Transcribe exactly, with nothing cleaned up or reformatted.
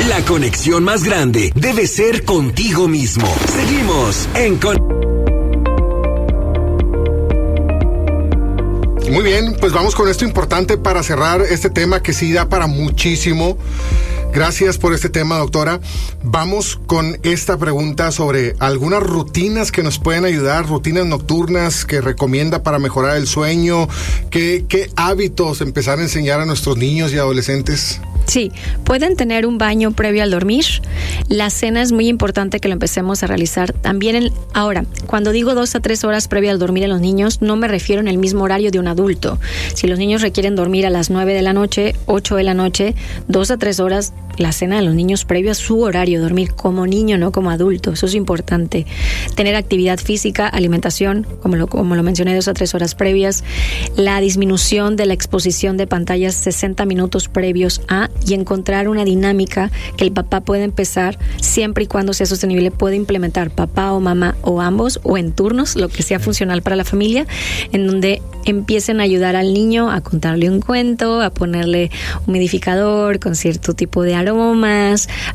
La conexión más grande debe ser contigo mismo. Seguimos en Con... Muy bien, pues vamos con esto importante para cerrar este tema que sí da para muchísimo. Gracias por este tema, doctora. Vamos con esta pregunta sobre algunas rutinas que nos pueden ayudar, rutinas nocturnas que recomienda para mejorar el sueño. ¿Qué, qué hábitos empezar a enseñar a nuestros niños y adolescentes? Sí, pueden tener un baño previo al dormir. La cena es muy importante que lo empecemos a realizar también. En, ahora, cuando digo dos a tres horas previo al dormir en los niños, no me refiero en el mismo horario de un adulto. Si los niños requieren dormir a las nueve de la noche, ocho de la noche, dos a tres horas, la cena de los niños previo a su horario, dormir como niño, no como adulto. Eso es importante. Tener actividad física, alimentación, como lo, como lo mencioné, dos a tres horas previas. La disminución de la exposición de pantallas sesenta minutos previos a, y encontrar una dinámica que el papá puede empezar, siempre y cuando sea sostenible, puede implementar papá o mamá o ambos, o en turnos, lo que sea funcional para la familia, en donde empiecen a ayudar al niño a contarle un cuento, a ponerle humidificador con cierto tipo de aromas,